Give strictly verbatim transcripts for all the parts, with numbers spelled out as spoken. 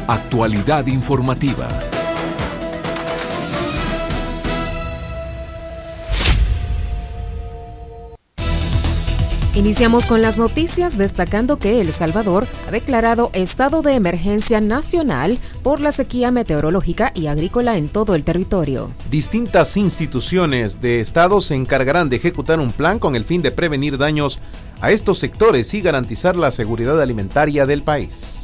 Actualidad informativa. Iniciamos con las noticias destacando que El Salvador ha declarado estado de emergencia nacional por la sequía meteorológica y agrícola en todo el territorio. Distintas instituciones de Estado se encargarán de ejecutar un plan con el fin de prevenir daños a estos sectores y garantizar la seguridad alimentaria del país.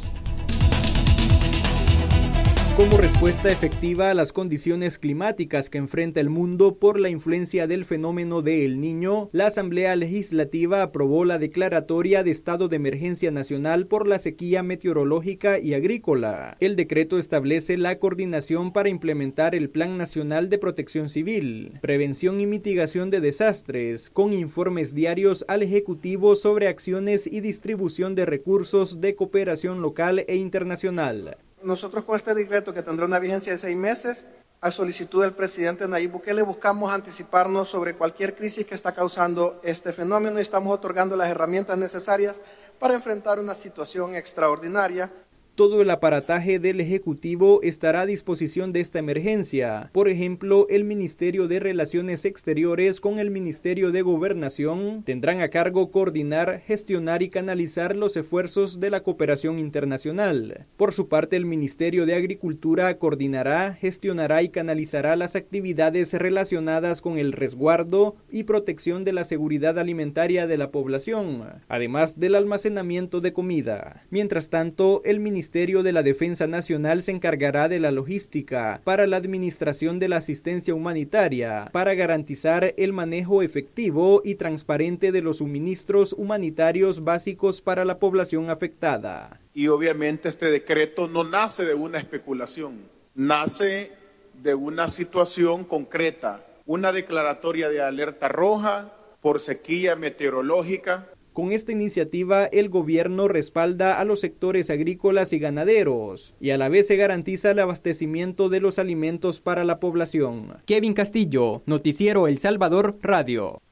Como respuesta efectiva a las condiciones climáticas que enfrenta el mundo por la influencia del fenómeno de El Niño, la Asamblea Legislativa aprobó la declaratoria de estado de emergencia nacional por la sequía meteorológica y agrícola. El decreto establece la coordinación para implementar el Plan Nacional de Protección Civil, Prevención y Mitigación de Desastres, con informes diarios al Ejecutivo sobre acciones y distribución de recursos de cooperación local e internacional. Nosotros con este decreto, que tendrá una vigencia de seis meses, a solicitud del presidente Nayib Bukele, buscamos anticiparnos sobre cualquier crisis que está causando este fenómeno y estamos otorgando las herramientas necesarias para enfrentar una situación extraordinaria. Todo el aparataje del Ejecutivo estará a disposición de esta emergencia. Por ejemplo, el Ministerio de Relaciones Exteriores con el Ministerio de Gobernación tendrán a cargo coordinar, gestionar y canalizar los esfuerzos de la cooperación internacional. Por su parte, el Ministerio de Agricultura coordinará, gestionará y canalizará las actividades relacionadas con el resguardo y protección de la seguridad alimentaria de la población, además del almacenamiento de comida. Mientras tanto, el Ministerio El Ministerio de la Defensa Nacional se encargará de la logística para la administración de la asistencia humanitaria, para garantizar el manejo efectivo y transparente de los suministros humanitarios básicos para la población afectada. Y obviamente este decreto no nace de una especulación, nace de una situación concreta, una declaratoria de alerta roja por sequía meteorológica. Con esta iniciativa, el gobierno respalda a los sectores agrícolas y ganaderos y a la vez se garantiza el abastecimiento de los alimentos para la población. Kevin Castillo, Noticiero El Salvador Radio.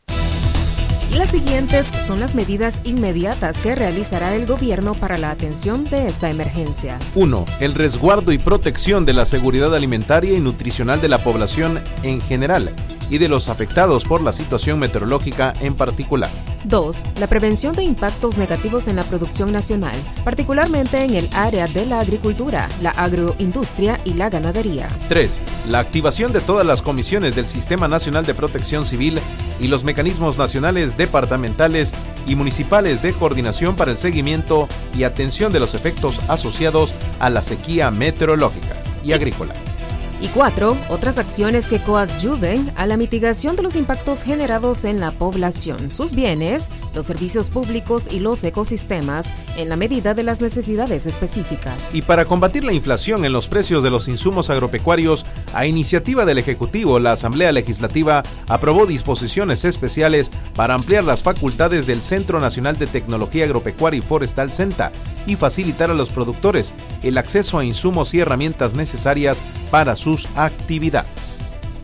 Las siguientes son las medidas inmediatas que realizará el gobierno para la atención de esta emergencia. uno. El resguardo y protección de la seguridad alimentaria y nutricional de la población en general y de los afectados por la situación meteorológica en particular. dos. La prevención de impactos negativos en la producción nacional, particularmente en el área de la agricultura, la agroindustria y la ganadería. tres. La activación de todas las comisiones del Sistema Nacional de Protección Civil y los mecanismos nacionales, departamentales y municipales de coordinación para el seguimiento y atención de los efectos asociados a la sequía meteorológica y agrícola. Y cuatro, otras acciones que coadyuven a la mitigación de los impactos generados en la población, sus bienes, los servicios públicos y los ecosistemas, en la medida de las necesidades específicas. Y para combatir la inflación en los precios de los insumos agropecuarios, a iniciativa del Ejecutivo, la Asamblea Legislativa aprobó disposiciones especiales para ampliar las facultades del Centro Nacional de Tecnología Agropecuaria y Forestal CENTA y facilitar a los productores el acceso a insumos y herramientas necesarias para sus actividades.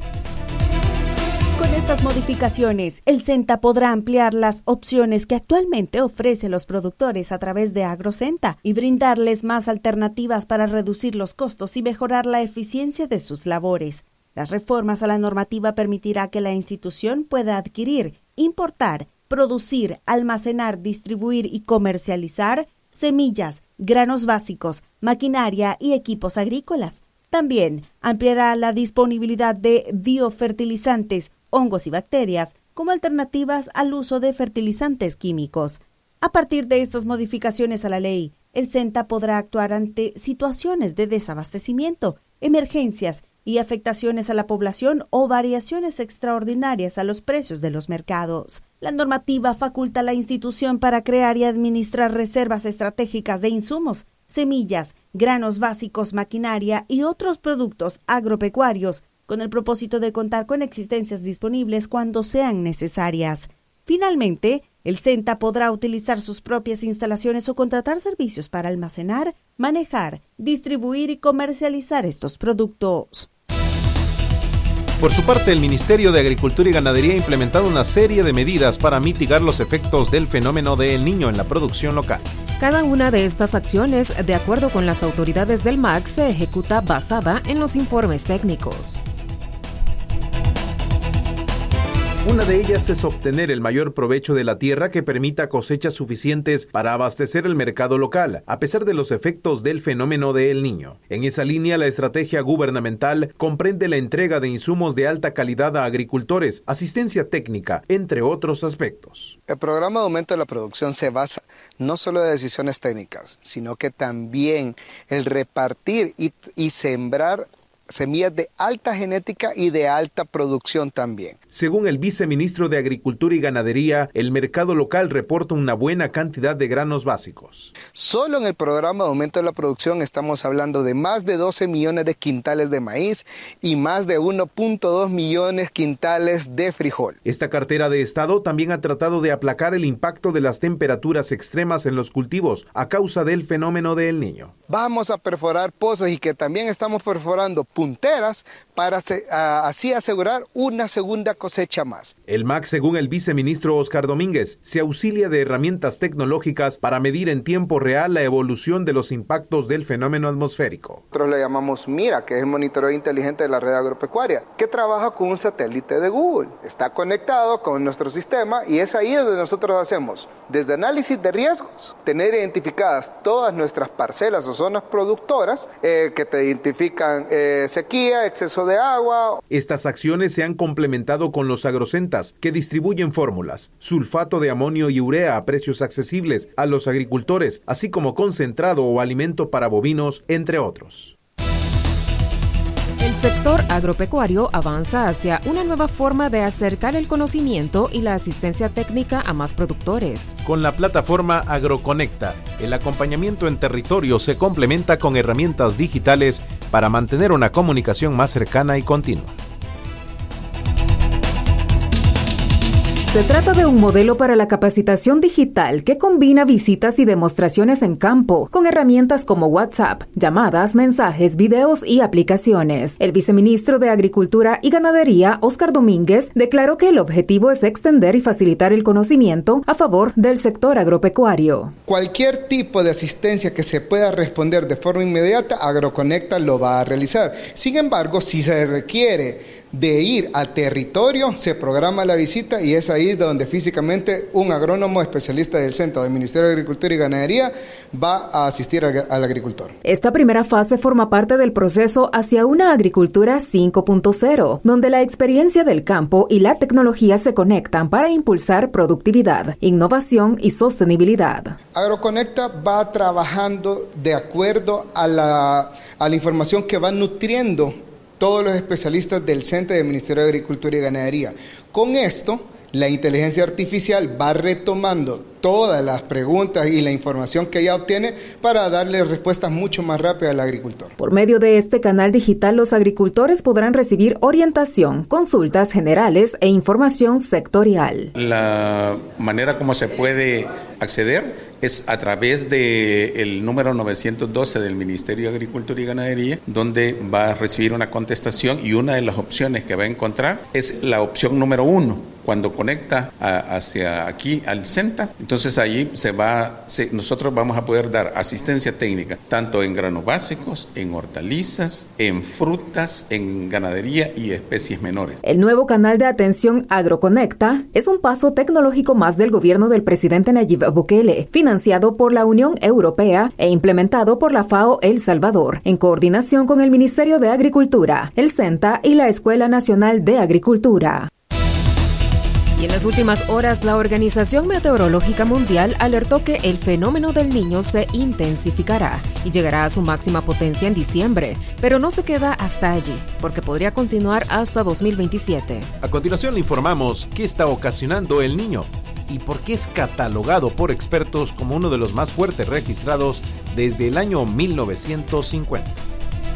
Con estas modificaciones, el CENTA podrá ampliar las opciones que actualmente ofrece los productores a través de AgroCenta y brindarles más alternativas para reducir los costos y mejorar la eficiencia de sus labores. Las reformas a la normativa permitirá que la institución pueda adquirir, importar, producir, almacenar, distribuir y comercializar semillas, granos básicos, maquinaria y equipos agrícolas. También ampliará la disponibilidad de biofertilizantes, hongos y bacterias como alternativas al uso de fertilizantes químicos. A partir de estas modificaciones a la ley, el CENTA podrá actuar ante situaciones de desabastecimiento, emergencias y afectaciones a la población o variaciones extraordinarias a los precios de los mercados. La normativa faculta a la institución para crear y administrar reservas estratégicas de insumos, semillas, granos básicos, maquinaria y otros productos agropecuarios, con el propósito de contar con existencias disponibles cuando sean necesarias. Finalmente, el CENTA podrá utilizar sus propias instalaciones o contratar servicios para almacenar, manejar, distribuir y comercializar estos productos. Por su parte, el Ministerio de Agricultura y Ganadería ha implementado una serie de medidas para mitigar los efectos del fenómeno del Niño en la producción local. Cada una de estas acciones, de acuerdo con las autoridades del M A C, se ejecuta basada en los informes técnicos. Una de ellas es obtener el mayor provecho de la tierra que permita cosechas suficientes para abastecer el mercado local, a pesar de los efectos del fenómeno de El Niño. En esa línea, la estrategia gubernamental comprende la entrega de insumos de alta calidad a agricultores, asistencia técnica, entre otros aspectos. El programa de aumento de la producción se basa no solo en decisiones técnicas, sino que también el repartir y, y sembrar semillas de alta genética y de alta producción también. Según el viceministro de Agricultura y Ganadería, el mercado local reporta una buena cantidad de granos básicos. Solo en el programa de aumento de la producción estamos hablando de más de doce millones de quintales de maíz y más de uno punto dos millones quintales de frijol. Esta cartera de Estado también ha tratado de aplacar el impacto de las temperaturas extremas en los cultivos a causa del fenómeno de El Niño. Vamos a perforar pozos y que también estamos perforando punteras para a, así asegurar una segunda cosecha más. El M A C, según el viceministro Oscar Domínguez, se auxilia de herramientas tecnológicas para medir en tiempo real la evolución de los impactos del fenómeno atmosférico. Nosotros le llamamos MIRA, que es el monitoreo inteligente de la red agropecuaria, que trabaja con un satélite de Google. Está conectado con nuestro sistema y es ahí donde nosotros hacemos, desde análisis de riesgos, tener identificadas todas nuestras parcelas o zonas productoras eh, que te identifican eh, sequía, exceso de agua. Estas acciones se han complementado con los agrocentas, que distribuyen fórmulas, sulfato de amonio y urea a precios accesibles a los agricultores, así como concentrado o alimento para bovinos, entre otros. El sector agropecuario avanza hacia una nueva forma de acercar el conocimiento y la asistencia técnica a más productores. Con la plataforma AgroConecta, el acompañamiento en territorio se complementa con herramientas digitales para mantener una comunicación más cercana y continua. Se trata de un modelo para la capacitación digital que combina visitas y demostraciones en campo con herramientas como WhatsApp, llamadas, mensajes, videos y aplicaciones. El viceministro de Agricultura y Ganadería, Oscar Domínguez, declaró que el objetivo es extender y facilitar el conocimiento a favor del sector agropecuario. Cualquier tipo de asistencia que se pueda responder de forma inmediata, AgroConecta lo va a realizar. Sin embargo, si se requiere de ir al territorio, se programa la visita y es ahí donde físicamente un agrónomo especialista del Centro del Ministerio de Agricultura y Ganadería va a asistir al, al agricultor. Esta primera fase forma parte del proceso hacia una agricultura cinco punto cero, donde la experiencia del campo y la tecnología se conectan para impulsar productividad, innovación y sostenibilidad. AgroConecta va trabajando de acuerdo a la, a la información que van nutriendo todos los especialistas del Centro del Ministerio de Agricultura y Ganadería. Con esto, la inteligencia artificial va retomando todas las preguntas y la información que ella obtiene para darle respuestas mucho más rápidas al agricultor. Por medio de este canal digital, los agricultores podrán recibir orientación, consultas generales e información sectorial. La manera como se puede acceder es a través del número novecientos doce del Ministerio de Agricultura y Ganadería, donde va a recibir una contestación y una de las opciones que va a encontrar es la opción número uno. Cuando conecta a, hacia aquí al CENTA, entonces allí se va, se, nosotros vamos a poder dar asistencia técnica tanto en granos básicos, en hortalizas, en frutas, en ganadería y especies menores. El nuevo canal de atención AgroConecta es un paso tecnológico más del gobierno del presidente Nayib Bukele, financiado por la Unión Europea e implementado por la FAO El Salvador, en coordinación con el Ministerio de Agricultura, el CENTA y la Escuela Nacional de Agricultura. Y en las últimas horas, la Organización Meteorológica Mundial alertó que el fenómeno del Niño se intensificará y llegará a su máxima potencia en diciembre, pero no se queda hasta allí, porque podría continuar hasta dos mil veintisiete. A continuación le informamos qué está ocasionando el Niño y por qué es catalogado por expertos como uno de los más fuertes registrados desde el año mil novecientos cincuenta.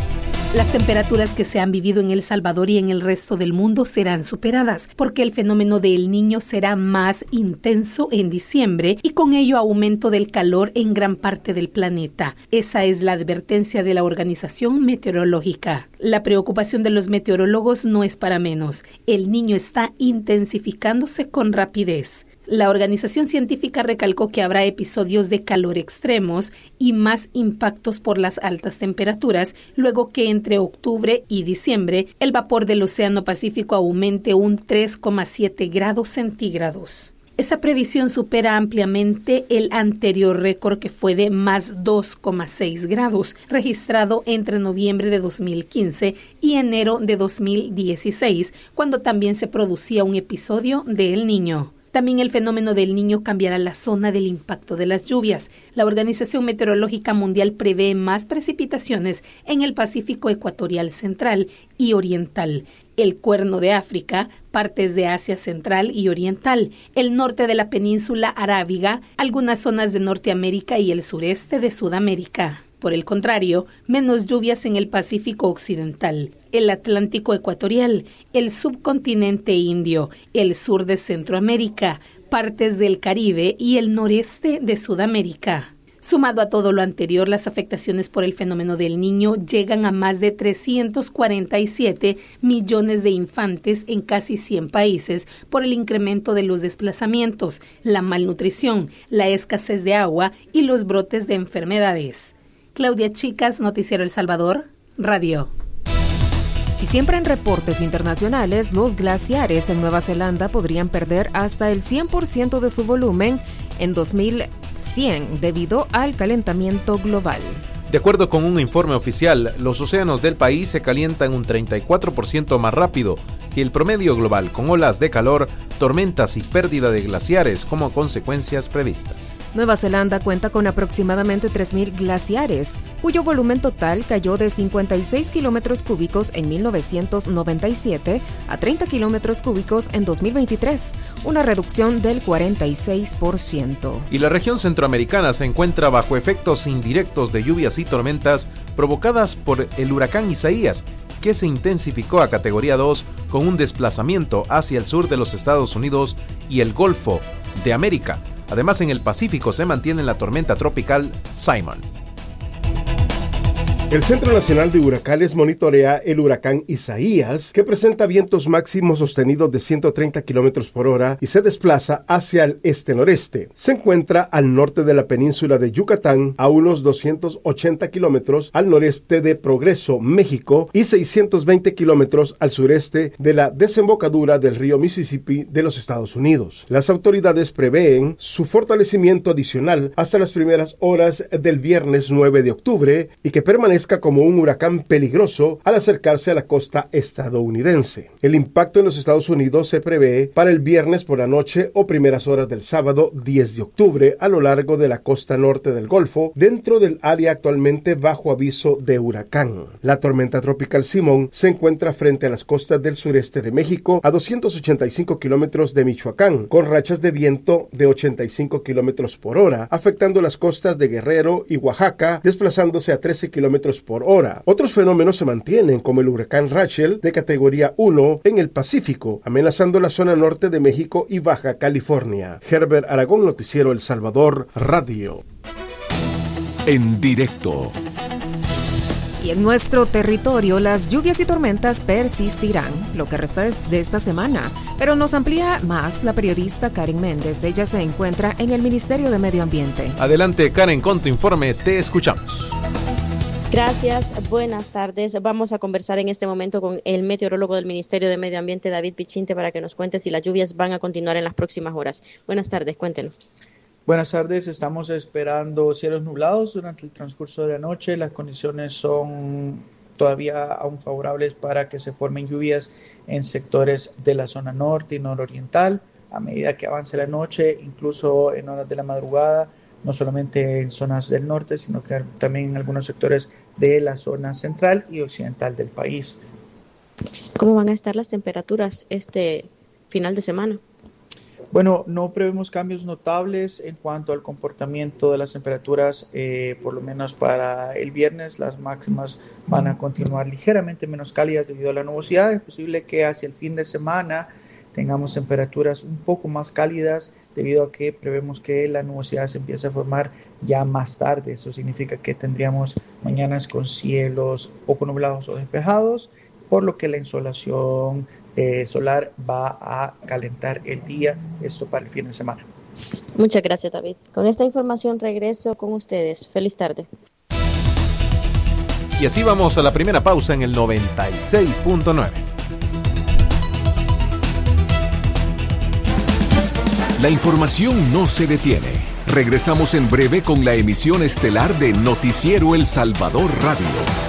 Las temperaturas que se han vivido en El Salvador y en el resto del mundo serán superadas, porque el fenómeno del Niño será más intenso en diciembre y con ello aumento del calor en gran parte del planeta. Esa es la advertencia de la Organización Meteorológica. La preocupación de los meteorólogos no es para menos. El Niño está intensificándose con rapidez. La organización científica recalcó que habrá episodios de calor extremos y más impactos por las altas temperaturas, luego que entre octubre y diciembre el vapor del Océano Pacífico aumente un tres coma siete grados centígrados. Esa previsión supera ampliamente el anterior récord, que fue de más dos coma seis grados, registrado entre noviembre de dos mil quince y enero de dos mil dieciséis, cuando también se producía un episodio de El Niño. También el fenómeno del Niño cambiará la zona del impacto de las lluvias. La Organización Meteorológica Mundial prevé más precipitaciones en el Pacífico ecuatorial central y oriental, el Cuerno de África, partes de Asia Central y Oriental, el norte de la península arábiga, algunas zonas de Norteamérica y el sureste de Sudamérica. Por el contrario, menos lluvias en el Pacífico occidental, el Atlántico ecuatorial, el subcontinente indio, el sur de Centroamérica, partes del Caribe y el noreste de Sudamérica. Sumado a todo lo anterior, las afectaciones por el fenómeno del Niño llegan a más de trescientos cuarenta y siete millones de infantes en casi cien países por el incremento de los desplazamientos, la malnutrición, la escasez de agua y los brotes de enfermedades. Claudia Chicas, Noticiero El Salvador, Radio. Y siempre en reportes internacionales, los glaciares en Nueva Zelanda podrían perder hasta el cien por ciento de su volumen en dos mil cien debido al calentamiento global. De acuerdo con un informe oficial, los océanos del país se calientan un treinta y cuatro por ciento más rápido que el promedio global, con olas de calor, tormentas y pérdida de glaciares como consecuencias previstas. Nueva Zelanda cuenta con aproximadamente tres mil glaciares, cuyo volumen total cayó de cincuenta y seis kilómetros cúbicos en mil novecientos noventa y siete a treinta kilómetros cúbicos en dos mil veintitrés, una reducción del cuarenta y seis por ciento. Y la región centroamericana se encuentra bajo efectos indirectos de lluvias y tormentas provocadas por el huracán Isaías, que se intensificó a categoría dos con un desplazamiento hacia el sur de los Estados Unidos y el Golfo de América. Además, en el Pacífico se mantiene la tormenta tropical Simon. El Centro Nacional de Huracanes monitorea el huracán Isaías, que presenta vientos máximos sostenidos de ciento treinta kilómetros por hora y se desplaza hacia el este-noreste. Se encuentra al norte de la península de Yucatán, a unos doscientos ochenta kilómetros al noreste de Progreso, México, y seiscientos veinte kilómetros al sureste de la desembocadura del río Mississippi de los Estados Unidos. Las autoridades prevén su fortalecimiento adicional hasta las primeras horas del viernes nueve de octubre y que permanece como un huracán peligroso al acercarse a la costa estadounidense. El impacto en los Estados Unidos se prevé para el viernes por la noche o primeras horas del sábado diez de octubre a lo largo de la costa norte del Golfo, dentro del área actualmente bajo aviso de huracán. La tormenta tropical Simón se encuentra frente a las costas del sureste de México a doscientos ochenta y cinco kilómetros de Michoacán, con rachas de viento de ochenta y cinco kilómetros por hora, afectando las costas de Guerrero y Oaxaca, desplazándose a trece kilómetros por hora. Otros fenómenos se mantienen, como el huracán Rachel de categoría uno en el Pacífico, amenazando la zona norte de México y Baja California. Herbert Aragón, Noticiero El Salvador, Radio. En directo. Y en nuestro territorio las lluvias y tormentas persistirán lo que resta de esta semana, pero nos amplía más la periodista Karen Méndez. Ella se encuentra en el Ministerio de Medio Ambiente. Adelante, Karen, con tu informe, te escuchamos. Gracias, buenas tardes. Vamos a conversar en este momento con el meteorólogo del Ministerio de Medio Ambiente, David Pichinte, para que nos cuente si las lluvias van a continuar en las próximas horas. Buenas tardes, cuéntenos. Buenas tardes, estamos esperando cielos nublados durante el transcurso de la noche. Las condiciones son todavía aún favorables para que se formen lluvias en sectores de la zona norte y nororiental. A medida que avance la noche, incluso en horas de la madrugada, no solamente en zonas del norte, sino que también en algunos sectores de la zona central y occidental del país. ¿Cómo van a estar las temperaturas este final de semana? Bueno, no prevemos cambios notables en cuanto al comportamiento de las temperaturas, eh, por lo menos para el viernes. Las máximas van a continuar ligeramente menos cálidas debido a la nubosidad. Es posible que hacia el fin de semana tengamos temperaturas un poco más cálidas debido a que prevemos que la nubosidad se empiece a formar ya más tarde. Eso significa que tendríamos mañanas con cielos poco nublados o despejados, por lo que la insolación eh, solar va a calentar el día, esto para el fin de semana. Muchas gracias, David. Con esta información regreso con ustedes. Feliz tarde. Y así vamos a la primera pausa en el noventa y seis punto nueve. La información no se detiene. Regresamos en breve con la emisión estelar de Noticiero El Salvador Radio.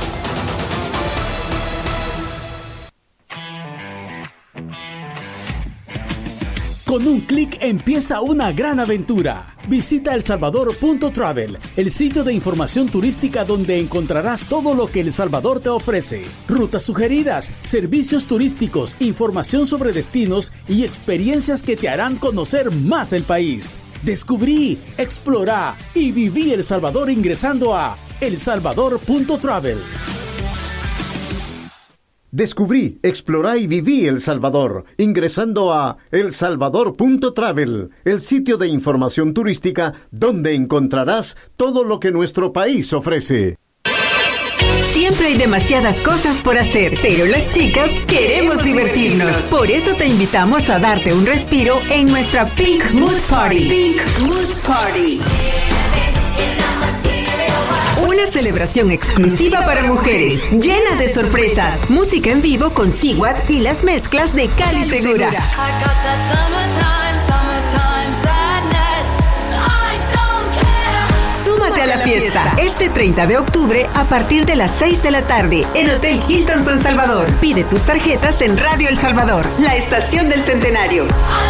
Con un clic empieza una gran aventura. Visita el salvador punto travel, el sitio de información turística donde encontrarás todo lo que El Salvador te ofrece. Rutas sugeridas, servicios turísticos, información sobre destinos y experiencias que te harán conocer más el país. Descubrí, explorá y viví El Salvador ingresando a el salvador punto travel. Descubrí, explorá y viví El Salvador, ingresando a el salvador punto travel, el sitio de información turística donde encontrarás todo lo que nuestro país ofrece. Siempre hay demasiadas cosas por hacer, pero las chicas queremos divertirnos. Por eso te invitamos a darte un respiro en nuestra Pink Mood Party. Pink Mood Party. Una celebración exclusiva para mujeres, llena de sorpresas, música en vivo con Sigwat y las mezclas de Cali Segura. Súmate a la fiesta este treinta de octubre a partir de las seis de la tarde en Hotel Hilton San Salvador. Pide tus tarjetas en Radio El Salvador, la estación del Centenario.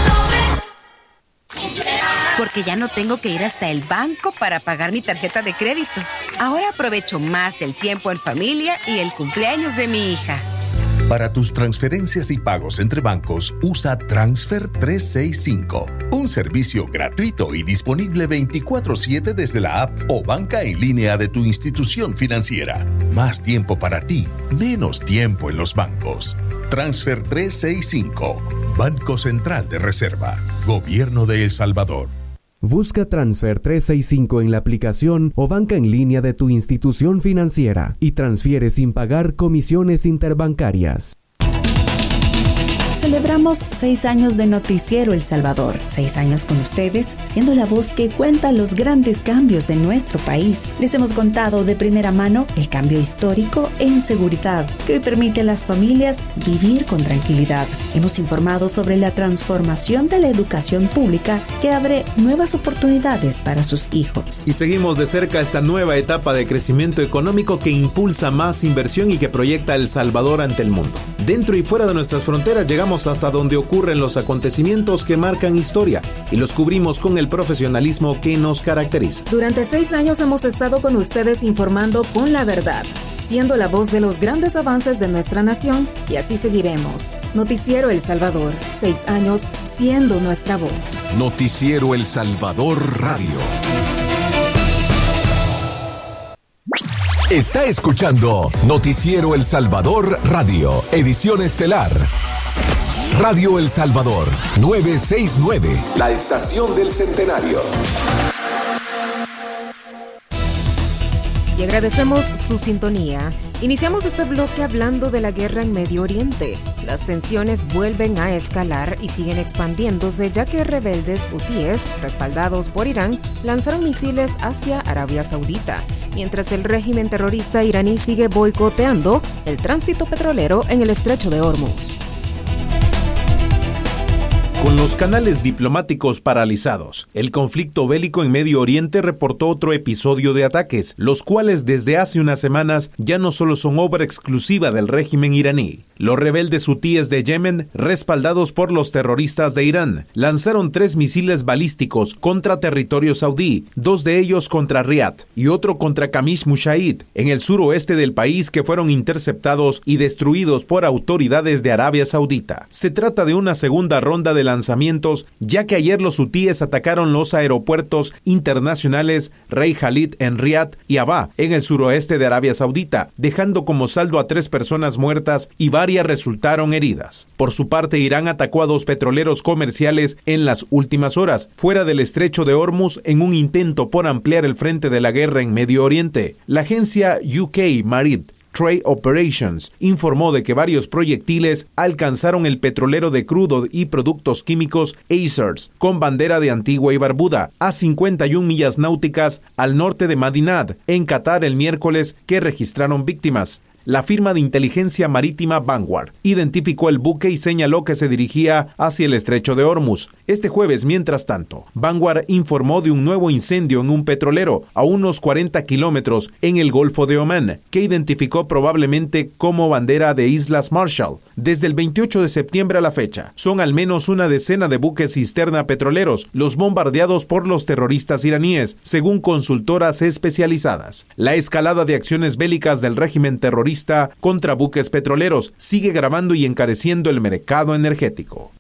Porque ya no tengo que ir hasta el banco para pagar mi tarjeta de crédito. Ahora aprovecho más el tiempo en familia y el cumpleaños de mi hija. Para tus transferencias y pagos entre bancos, usa Transfer trescientos sesenta y cinco, un servicio gratuito y disponible veinticuatro siete desde la app o banca en línea de tu institución financiera. Más tiempo para ti, menos tiempo en los bancos. Transfer trescientos sesenta y cinco, Banco Central de Reserva, Gobierno de El Salvador. Busca Transfer trescientos sesenta y cinco en la aplicación o banca en línea de tu institución financiera y transfiere sin pagar comisiones interbancarias. Celebramos seis años de Noticiero El Salvador. Seis años con ustedes, siendo la voz que cuenta los grandes cambios en nuestro país. Les hemos contado de primera mano el cambio histórico en seguridad que hoy permite a las familias vivir con tranquilidad. Hemos informado sobre la transformación de la educación pública que abre nuevas oportunidades para sus hijos. Y seguimos de cerca esta nueva etapa de crecimiento económico que impulsa más inversión y que proyecta El Salvador ante el mundo. Dentro y fuera de nuestras fronteras llegamos hasta donde ocurren los acontecimientos que marcan historia y los cubrimos con el profesionalismo que nos caracteriza. Durante seis años hemos estado con ustedes informando con la verdad, siendo la voz de los grandes avances de nuestra nación y así seguiremos. Noticiero El Salvador, seis años siendo nuestra voz. Noticiero El Salvador Radio. Está escuchando Noticiero El Salvador Radio, edición estelar. Radio El Salvador, novecientos sesenta y nueve, la estación del Centenario. Y agradecemos su sintonía. Iniciamos este bloque hablando de la guerra en Medio Oriente. Las tensiones vuelven a escalar y siguen expandiéndose ya que rebeldes hutíes, respaldados por Irán, lanzaron misiles hacia Arabia Saudita, mientras el régimen terrorista iraní sigue boicoteando el tránsito petrolero en el estrecho de Hormuz. Con los canales diplomáticos paralizados, el conflicto bélico en Medio Oriente reportó otro episodio de ataques, los cuales desde hace unas semanas ya no solo son obra exclusiva del régimen iraní. Los rebeldes hutíes de Yemen, respaldados por los terroristas de Irán, lanzaron tres misiles balísticos contra territorio saudí, dos de ellos contra Riad y otro contra Kamish Mushahid, en el suroeste del país, que fueron interceptados y destruidos por autoridades de Arabia Saudita. Se trata de una segunda ronda de lanzamientos, ya que ayer los hutíes atacaron los aeropuertos internacionales Rey Khalid en Riad y Abha, en el suroeste de Arabia Saudita, dejando como saldo a tres personas muertas y varias resultaron heridas. Por su parte, Irán atacó a dos petroleros comerciales en las últimas horas, fuera del estrecho de Hormuz, en un intento por ampliar el frente de la guerra en Medio Oriente. La agencia U K Maritime Trade Operations informó de que varios proyectiles alcanzaron el petrolero de crudo y productos químicos Acers, con bandera de Antigua y Barbuda, a cincuenta y una millas náuticas al norte de Madinat, en Qatar, el miércoles, que registraron víctimas. La firma de inteligencia marítima Vanguard identificó el buque y señaló que se dirigía hacia el estrecho de Hormuz. Este jueves, mientras tanto, Vanguard informó de un nuevo incendio en un petrolero a unos cuarenta kilómetros en el Golfo de Omán, que identificó probablemente como bandera de Islas Marshall. Desde el veintiocho de septiembre a la fecha, son al menos una decena de buques cisterna petroleros los bombardeados por los terroristas iraníes, según consultoras especializadas. La escalada de acciones bélicas del régimen terrorista contra buques petroleros sigue agravando y encareciendo el mercado energético.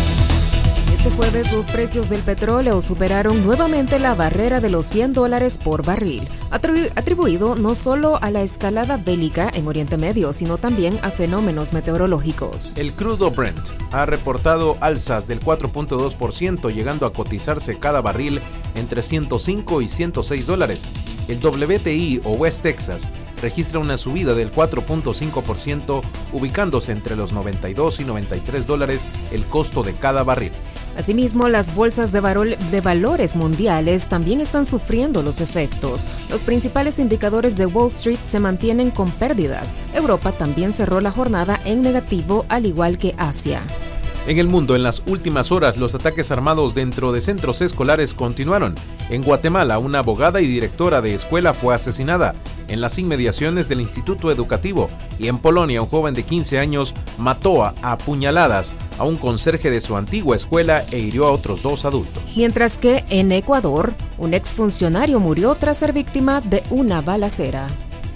Este jueves los precios del petróleo superaron nuevamente la barrera de los cien dólares por barril, atribu- atribuido no solo a la escalada bélica en Oriente Medio, sino también a fenómenos meteorológicos. El crudo Brent ha reportado alzas del cuatro punto dos por ciento, llegando a cotizarse cada barril entre ciento cinco y ciento seis dólares. El W T I o West Texas registra una subida del cuatro punto cinco por ciento, ubicándose entre los noventa y dos y noventa y tres dólares el costo de cada barril. Asimismo, las bolsas de, varol, de valores mundiales también están sufriendo los efectos. Los principales indicadores de Wall Street se mantienen con pérdidas. Europa también cerró la jornada en negativo, al igual que Asia. En el mundo, en las últimas horas, los ataques armados dentro de centros escolares continuaron. En Guatemala, una abogada y directora de escuela fue asesinada en las inmediaciones del Instituto Educativo, y en Polonia, un joven de quince años mató a, a puñaladas a un conserje de su antigua escuela e hirió a otros dos adultos. Mientras que en Ecuador, un exfuncionario murió tras ser víctima de una balacera.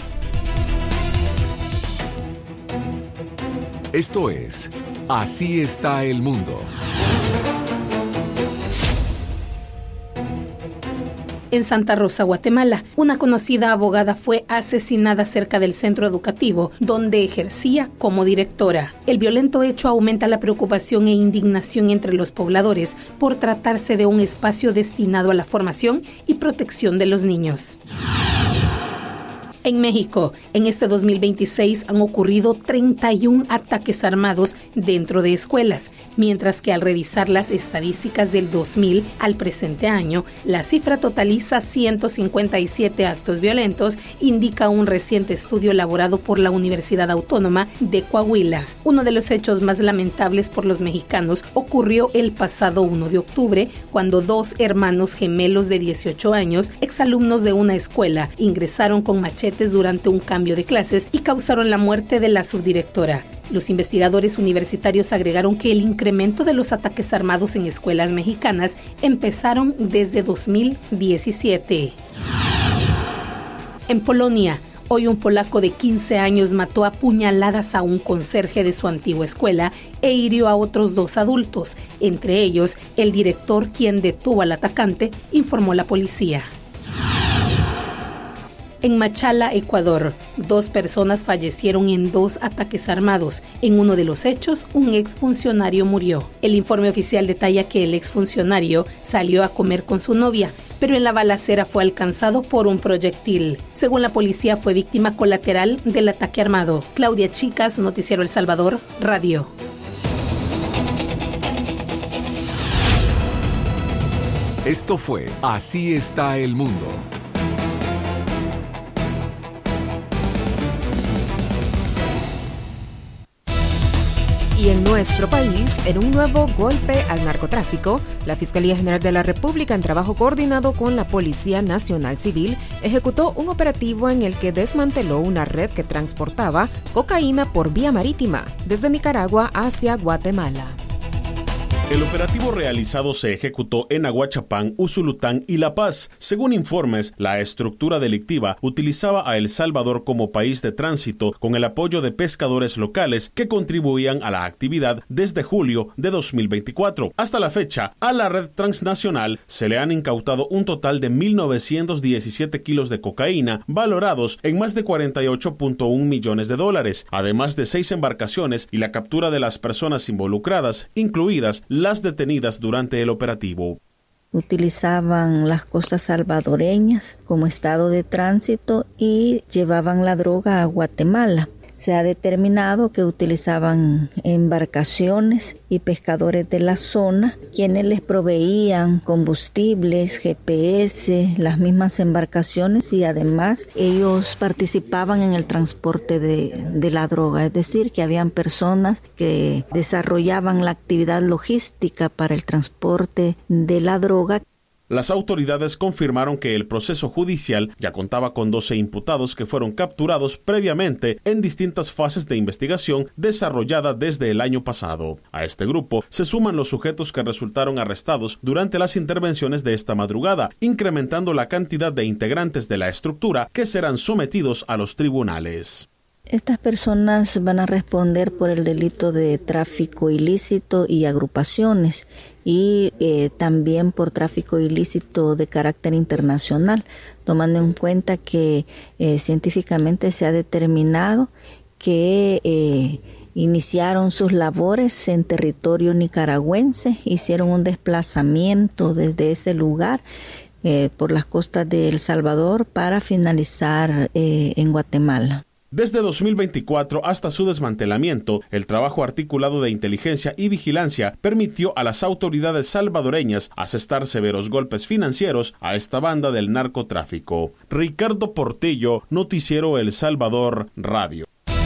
Esto es Así está el mundo. En Santa Rosa, Guatemala, una conocida abogada fue asesinada cerca del centro educativo donde ejercía como directora. El violento hecho aumenta la preocupación e indignación entre los pobladores por tratarse de un espacio destinado a la formación y protección de los niños. En México, en este dos mil veintiséis han ocurrido treinta y un ataques armados dentro de escuelas, mientras que al revisar las estadísticas del dos mil al presente año, la cifra totaliza ciento cincuenta y siete actos violentos, indica un reciente estudio elaborado por la Universidad Autónoma de Coahuila. Uno de los hechos más lamentables por los mexicanos ocurrió el pasado uno de octubre, cuando dos hermanos gemelos de dieciocho años, exalumnos de una escuela, ingresaron con machetes durante un cambio de clases y causaron la muerte de la subdirectora. Los investigadores universitarios agregaron que el incremento de los ataques armados en escuelas mexicanas empezaron desde dos mil diecisiete. En Polonia, hoy un polaco de quince años mató a puñaladas a un conserje de su antigua escuela e hirió a otros dos adultos, entre ellos el director, quien detuvo al atacante, informó la policía. En Machala, Ecuador, dos personas fallecieron en dos ataques armados. En uno de los hechos, un exfuncionario murió. El informe oficial detalla que el exfuncionario salió a comer con su novia, pero en la balacera fue alcanzado por un proyectil. Según la policía, fue víctima colateral del ataque armado. Claudia Chicas, Noticiero El Salvador, Radio. Esto fue Así está el mundo. Y en nuestro país, en un nuevo golpe al narcotráfico, la Fiscalía General de la República, en trabajo coordinado con la Policía Nacional Civil, ejecutó un operativo en el que desmanteló una red que transportaba cocaína por vía marítima, desde Nicaragua hacia Guatemala. El operativo realizado se ejecutó en Aguachapán, Usulután y La Paz. Según informes, la estructura delictiva utilizaba a El Salvador como país de tránsito con el apoyo de pescadores locales que contribuían a la actividad desde julio de dos mil veinticuatro. Hasta la fecha, a la red transnacional se le han incautado un total de mil novecientos diecisiete kilos de cocaína, valorados en más de cuarenta y ocho punto uno millones de dólares, además de seis embarcaciones y la captura de las personas involucradas, incluidas las detenidas durante el operativo. Utilizaban las costas salvadoreñas como estado de tránsito y llevaban la droga a Guatemala. Se ha determinado que utilizaban embarcaciones y pescadores de la zona, quienes les proveían combustibles, G P S, las mismas embarcaciones, y además ellos participaban en el transporte de, de la droga, es decir, que habían personas que desarrollaban la actividad logística para el transporte de la droga. Las autoridades confirmaron que el proceso judicial ya contaba con doce imputados que fueron capturados previamente en distintas fases de investigación desarrollada desde el año pasado. A este grupo se suman los sujetos que resultaron arrestados durante las intervenciones de esta madrugada, incrementando la cantidad de integrantes de la estructura que serán sometidos a los tribunales. Estas personas van a responder por el delito de tráfico ilícito y agrupaciones, y eh, también por tráfico ilícito de carácter internacional, tomando en cuenta que eh, científicamente se ha determinado que eh, iniciaron sus labores en territorio nicaragüense, hicieron un desplazamiento desde ese lugar eh, por las costas de El Salvador para finalizar eh, en Guatemala. Desde dos mil veinticuatro hasta su desmantelamiento, el trabajo articulado de inteligencia y vigilancia permitió a las autoridades salvadoreñas asestar severos golpes financieros a esta banda del narcotráfico. Ricardo Portillo, Noticiero El Salvador Radio.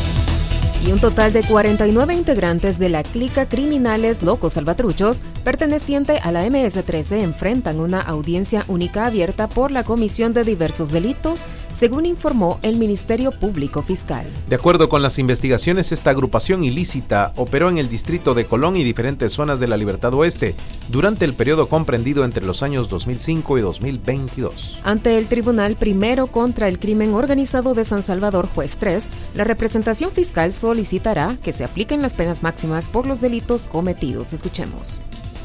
Y un total de cuarenta y nueve integrantes de la clica Criminales Locos Salvatruchos, perteneciente a la eme ese trece, enfrentan una audiencia única abierta por la comisión de diversos delitos, según informó el Ministerio Público Fiscal. De acuerdo con las investigaciones, esta agrupación ilícita operó en el distrito de Colón y diferentes zonas de la Libertad Oeste durante el periodo comprendido entre los años dos mil cinco y dos mil veintidós. Ante el Tribunal Primero contra el Crimen Organizado de San Salvador, juez tres, la representación fiscal solicitará que se apliquen las penas máximas por los delitos cometidos. Escuchemos.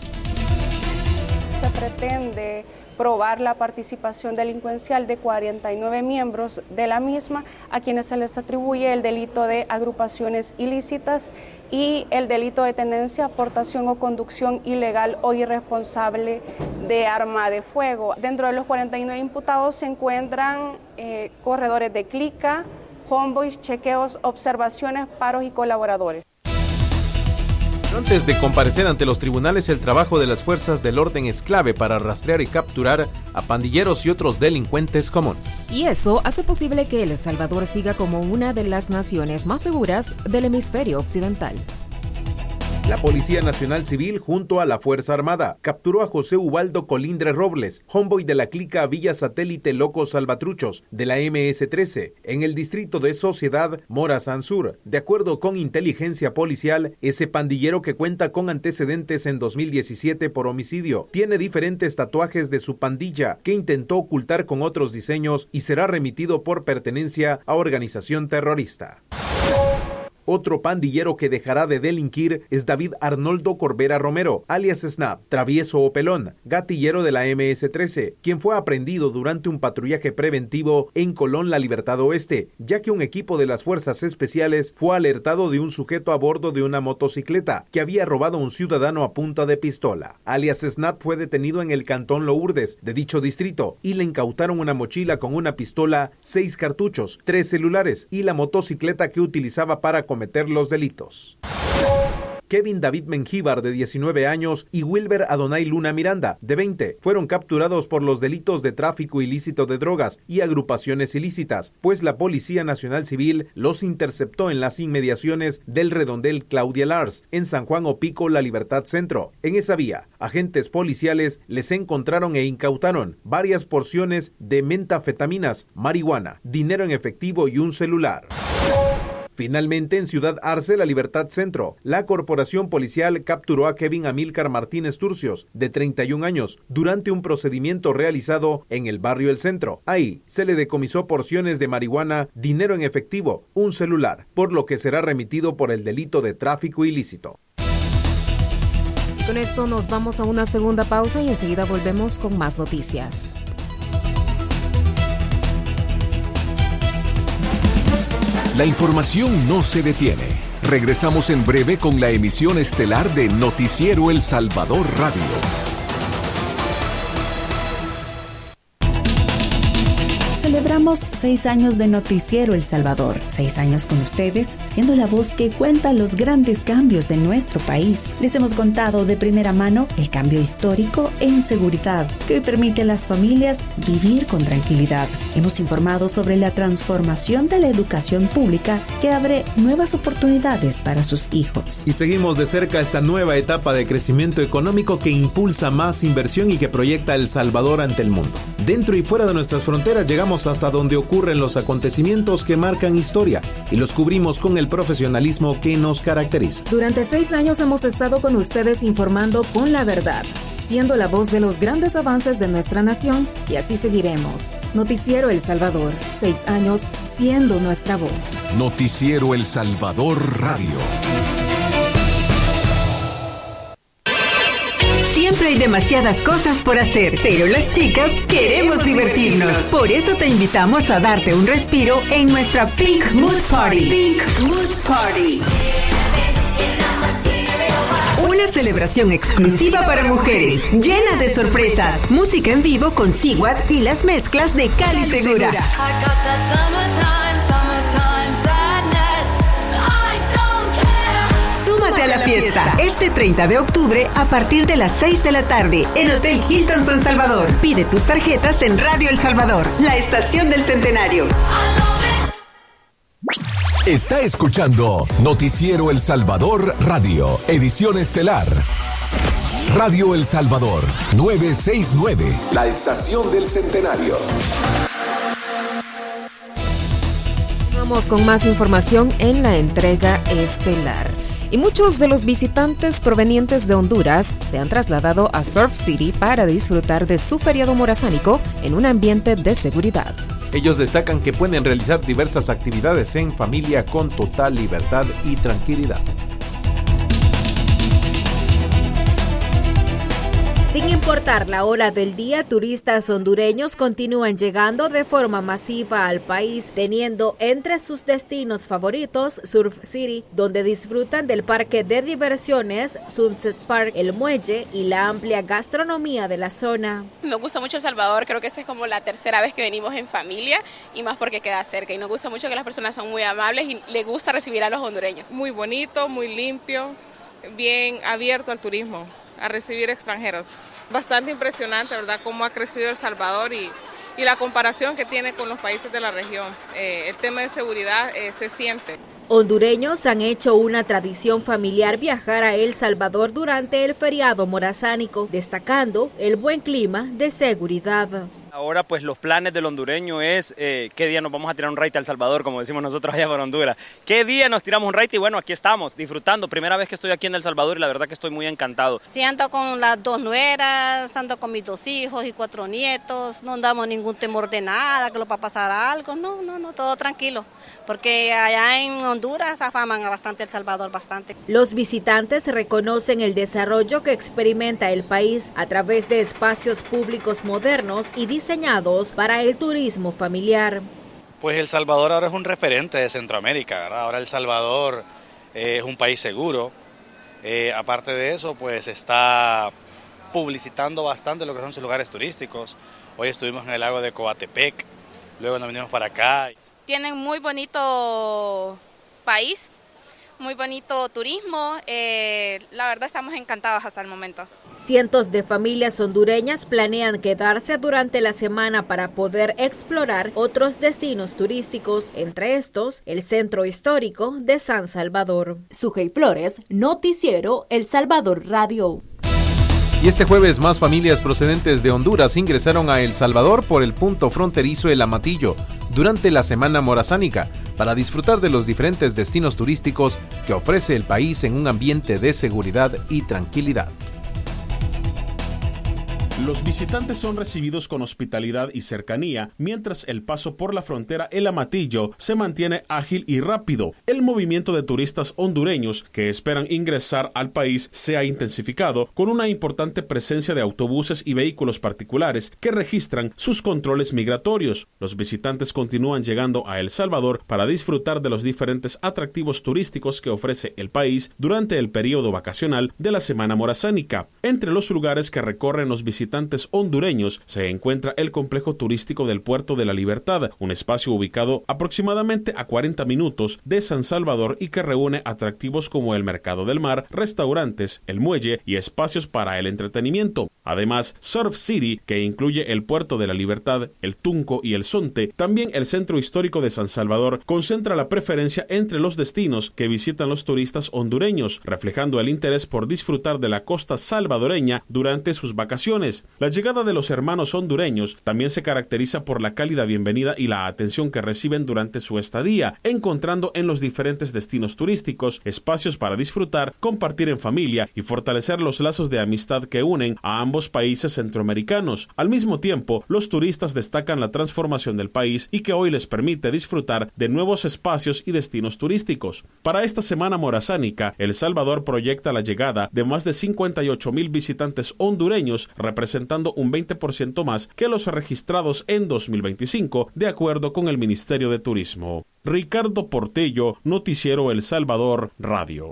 Se pretende probar la participación delincuencial de cuarenta y nueve miembros de la misma, a quienes se les atribuye el delito de agrupaciones ilícitas y el delito de tenencia, aportación o conducción ilegal o irresponsable de arma de fuego. Dentro de los cuarenta y nueve imputados se encuentran eh, corredores de clica, convoys, chequeos, observaciones, paros y colaboradores. Antes de comparecer ante los tribunales, el trabajo de las fuerzas del orden es clave para rastrear y capturar a pandilleros y otros delincuentes comunes. Y eso hace posible que El Salvador siga como una de las naciones más seguras del hemisferio occidental. La Policía Nacional Civil, junto a la Fuerza Armada, capturó a José Ubaldo Colindre Robles, homeboy de la clica Villa Satélite Locos Salvatruchos de la eme ese trece, en el distrito de Sociedad Mora San Sur. De acuerdo con inteligencia policial, ese pandillero, que cuenta con antecedentes en dos mil diecisiete por homicidio, tiene diferentes tatuajes de su pandilla que intentó ocultar con otros diseños y será remitido por pertenencia a organización terrorista. Otro pandillero que dejará de delinquir es David Arnoldo Corbera Romero, alias Snap, travieso o pelón, gatillero de la eme ese trece, quien fue aprehendido durante un patrullaje preventivo en Colón, La Libertad Oeste, ya que un equipo de las fuerzas especiales fue alertado de un sujeto a bordo de una motocicleta que había robado a un ciudadano a punta de pistola. Alias Snap fue detenido en el cantón Lourdes de dicho distrito y le incautaron una mochila con una pistola, seis cartuchos, tres celulares y la motocicleta que utilizaba para cometer los delitos. Kevin David Mengíbar, de diecinueve años, y Wilber Adonai Luna Miranda, de veinte, fueron capturados por los delitos de tráfico ilícito de drogas y agrupaciones ilícitas, pues la Policía Nacional Civil los interceptó en las inmediaciones del redondel Claudia Lars, en San Juan Opico, La Libertad Centro. En esa vía, agentes policiales les encontraron e incautaron varias porciones de metafetaminas, marihuana, dinero en efectivo y un celular. Finalmente, en Ciudad Arce, La Libertad Centro, la corporación policial capturó a Kevin Amílcar Martínez Turcios, de treinta y un años, durante un procedimiento realizado en el barrio El Centro. Ahí se le decomisó porciones de marihuana, dinero en efectivo, un celular, por lo que será remitido por el delito de tráfico ilícito. Con esto nos vamos a una segunda pausa y enseguida volvemos con más noticias. La información no se detiene. Regresamos en breve con la emisión estelar de Noticiero El Salvador Radio. Celebramos seis años de Noticiero El Salvador. Seis años con ustedes, siendo la voz que cuenta los grandes cambios de nuestro país. Les hemos contado de primera mano el cambio histórico en seguridad, que hoy permite a las familias vivir con tranquilidad. Hemos informado sobre la transformación de la educación pública que abre nuevas oportunidades para sus hijos. Y seguimos de cerca esta nueva etapa de crecimiento económico que impulsa más inversión y que proyecta a El Salvador ante el mundo. Dentro y fuera de nuestras fronteras llegamos hasta donde ocurren los acontecimientos que marcan historia y los cubrimos con el profesionalismo que nos caracteriza. Durante seis años hemos estado con ustedes informando con la verdad, siendo la voz de los grandes avances de nuestra nación, y así seguiremos. Noticiero El Salvador, seis años siendo nuestra voz. Noticiero El Salvador Radio. Siempre hay demasiadas cosas por hacer, pero las chicas queremos divertirnos. Por eso te invitamos a darte un respiro en nuestra Pink Mood Party. Pink Mood Party. Una celebración exclusiva para mujeres, llena de sorpresas, música en vivo con Siguat y las mezclas de Cali Segura. Súmate a la fiesta este treinta de octubre a partir de las seis de la tarde en Hotel Hilton San Salvador. Pide tus tarjetas en Radio El Salvador, la estación del Centenario. Está escuchando Noticiero El Salvador Radio, edición estelar. Radio El Salvador, novecientos sesenta y nueve, la estación del Centenario. Vamos con más información en la entrega estelar. Y muchos de los visitantes provenientes de Honduras se han trasladado a Surf City para disfrutar de su feriado morazánico en un ambiente de seguridad. Ellos destacan que pueden realizar diversas actividades en familia con total libertad y tranquilidad. Sin importar la hora del día, turistas hondureños continúan llegando de forma masiva al país, teniendo entre sus destinos favoritos Surf City, donde disfrutan del parque de diversiones Sunset Park, el muelle y la amplia gastronomía de la zona. Nos gusta mucho El Salvador, creo que esta es como la tercera vez que venimos en familia y más porque queda cerca, y nos gusta mucho que las personas son muy amables y les gusta recibir a los hondureños. Muy bonito, muy limpio, bien abierto al turismo, a recibir extranjeros. Bastante impresionante, ¿verdad?, cómo ha crecido El Salvador y, y la comparación que tiene con los países de la región. Eh, el tema de seguridad eh, se siente. Hondureños han hecho una tradición familiar viajar a El Salvador durante el feriado morazánico, destacando el buen clima de seguridad. Ahora pues los planes del hondureño es eh, qué día nos vamos a tirar un raite a El Salvador, como decimos nosotros allá por Honduras. ¿Qué día nos tiramos un raite? Y bueno, aquí estamos, disfrutando. Primera vez que estoy aquí en El Salvador y la verdad que estoy muy encantado. Sí, ando con las dos nueras, ando con mis dos hijos y cuatro nietos. No andamos ningún temor de nada, que lo va a pasar algo. No, no, no, todo tranquilo. Porque allá en Honduras afaman bastante El Salvador, bastante. Los visitantes reconocen el desarrollo que experimenta el país a través de espacios públicos modernos y diseñados para el turismo familiar. Pues El Salvador ahora es un referente de Centroamérica, ¿verdad? Ahora El Salvador eh, es un país seguro. Eh, aparte de eso, pues está publicitando bastante lo que son sus lugares turísticos. Hoy estuvimos en el lago de Coatepec, luego nos vinimos para acá. Tienen muy bonito país, muy bonito turismo, eh, la verdad estamos encantados hasta el momento. Cientos de familias hondureñas planean quedarse durante la semana para poder explorar otros destinos turísticos, entre estos el centro histórico de San Salvador. Sujei Flores, Noticiero El Salvador Radio. Y este jueves más familias procedentes de Honduras ingresaron a El Salvador por el punto fronterizo El Amatillo durante la Semana Morazánica para disfrutar de los diferentes destinos turísticos que ofrece el país en un ambiente de seguridad y tranquilidad. Los visitantes son recibidos con hospitalidad y cercanía, mientras el paso por la frontera El Amatillo se mantiene ágil y rápido. El movimiento de turistas hondureños que esperan ingresar al país se ha intensificado con una importante presencia de autobuses y vehículos particulares que registran sus controles migratorios. Los visitantes continúan llegando a El Salvador para disfrutar de los diferentes atractivos turísticos que ofrece el país durante el periodo vacacional de la Semana Morazánica. Entre los lugares que recorren los visitantes hondureños se encuentra el complejo turístico del Puerto de la Libertad, un espacio ubicado aproximadamente a cuarenta minutos de San Salvador y que reúne atractivos como el Mercado del Mar, restaurantes, el muelle y espacios para el entretenimiento. Además, Surf City, que incluye el Puerto de la Libertad, el Tunco y el Zonte, también el Centro Histórico de San Salvador, concentra la preferencia entre los destinos que visitan los turistas hondureños, reflejando el interés por disfrutar de la costa salvadoreña durante sus vacaciones. La llegada de los hermanos hondureños también se caracteriza por la cálida bienvenida y la atención que reciben durante su estadía, encontrando en los diferentes destinos turísticos espacios para disfrutar, compartir en familia y fortalecer los lazos de amistad que unen a ambos países centroamericanos. Al mismo tiempo, los turistas destacan la transformación del país y que hoy les permite disfrutar de nuevos espacios y destinos turísticos. Para esta Semana Morazánica, El Salvador proyecta la llegada de más de cincuenta y ocho mil visitantes hondureños, representando un veinte por ciento más que los registrados en dos mil veinticinco, de acuerdo con el Ministerio de Turismo. Ricardo Portillo, Noticiero El Salvador Radio.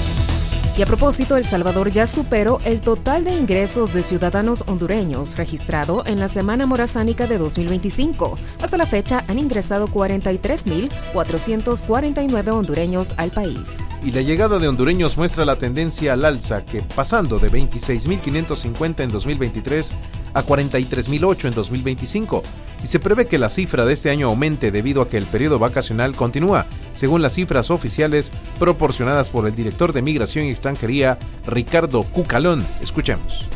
Y a propósito, El Salvador ya superó el total de ingresos de ciudadanos hondureños registrado en la Semana Morazánica de dos mil veinticinco. Hasta la fecha han ingresado cuarenta y tres mil cuatrocientos cuarenta y nueve hondureños al país. Y la llegada de hondureños muestra la tendencia al alza, que pasando de veintiséis mil quinientos cincuenta en dos mil veintitrés a cuarenta y tres mil ocho en dos mil veinticinco, y se prevé que la cifra de este año aumente debido a que el periodo vacacional continúa, según las cifras oficiales proporcionadas por el director de Migración y Extranjería, Ricardo Cucalón. Escuchemos.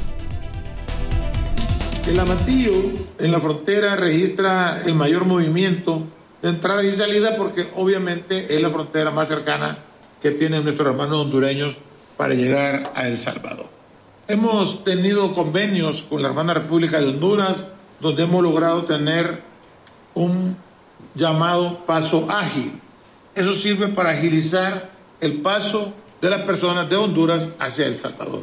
El Amatillo en la frontera registra el mayor movimiento de entrada y salida porque obviamente es la frontera más cercana que tienen nuestros hermanos hondureños para llegar a El Salvador. Hemos tenido convenios con la hermana República de Honduras, donde hemos logrado tener un llamado paso ágil. Eso sirve para agilizar el paso de las personas de Honduras hacia El Salvador.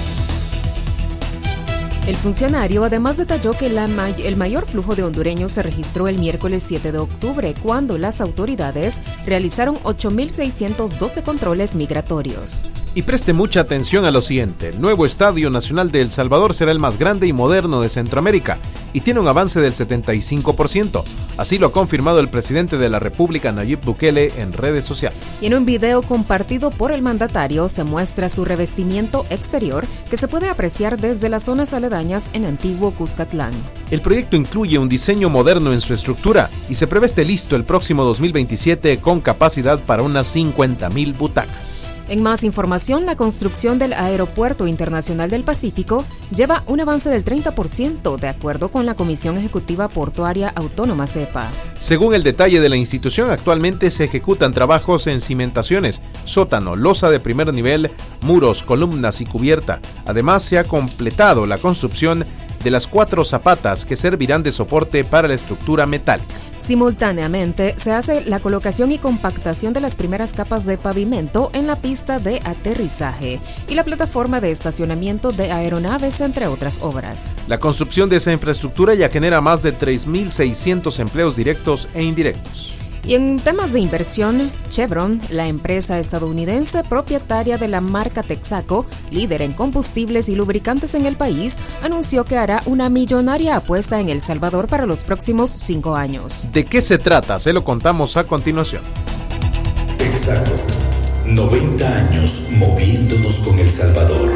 El funcionario además detalló que la may- el mayor flujo de hondureños se registró el miércoles siete de octubre, cuando las autoridades realizaron ocho mil seiscientos doce controles migratorios. Y preste mucha atención a lo siguiente: el nuevo Estadio Nacional de El Salvador será el más grande y moderno de Centroamérica y tiene un avance del setenta y cinco por ciento. Así lo ha confirmado el presidente de la República, Nayib Bukele, en redes sociales. Y en un video compartido por el mandatario se muestra su revestimiento exterior, que se puede apreciar desde las zonas aledañas en Antiguo Cuscatlán. El proyecto incluye un diseño moderno en su estructura y se prevé esté listo el próximo dos mil veintisiete con capacidad para unas cincuenta mil butacas. En más información, la construcción del Aeropuerto Internacional del Pacífico lleva un avance del treinta por ciento, de acuerdo con la Comisión Ejecutiva Portuaria Autónoma CEPA. Según el detalle de la institución, actualmente se ejecutan trabajos en cimentaciones, sótano, losa de primer nivel, muros, columnas y cubierta. Además, se ha completado la construcción de las cuatro zapatas que servirán de soporte para la estructura metálica. Simultáneamente, se hace la colocación y compactación de las primeras capas de pavimento en la pista de aterrizaje y la plataforma de estacionamiento de aeronaves, entre otras obras. La construcción de esa infraestructura ya genera más de tres mil seiscientos empleos directos e indirectos. Y en temas de inversión, Chevron, la empresa estadounidense propietaria de la marca Texaco, líder en combustibles y lubricantes en el país, anunció que hará una millonaria apuesta en El Salvador para los próximos cinco años. ¿De qué se trata? Se lo contamos a continuación. Texaco, noventa años moviéndonos con El Salvador.